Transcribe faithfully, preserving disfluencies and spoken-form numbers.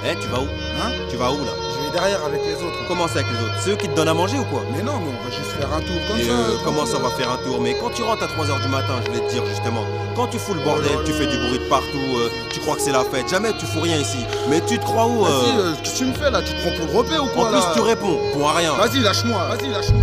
Eh, tu vas où? Hein? Tu vas où là? Je vais derrière avec les autres. Comment ça avec les autres? C'est eux qui te donnent à manger ou quoi? Mais non, mais on va juste faire un tour comme Et ça. euh, comment ça, on tranquille. va faire un tour? Mais quand tu rentres à trois heures du matin, je voulais te dire justement, quand tu fous le bordel, Oh là tu là. fais du bruit de partout, euh, tu crois que c'est la fête, jamais tu fous rien ici. Mais tu te crois où? Vas-y, euh euh, qu'est-ce que tu me fais là? Tu te prends pour le repère ou quoi En plus, là? tu réponds pour rien. Vas-y, lâche-moi. Vas-y, lâche-moi.